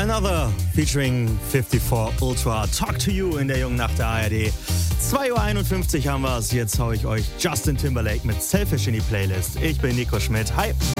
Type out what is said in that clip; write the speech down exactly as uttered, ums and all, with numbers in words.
Another featuring fünfundfünfzig Ultra. Talk to You in der jungen Nacht der A R D. zwei Uhr einundfünfzig haben wir es. Jetzt hau ich euch Justin Timberlake mit Selfish in die Playlist. Ich bin Nico Schmidt. Hi.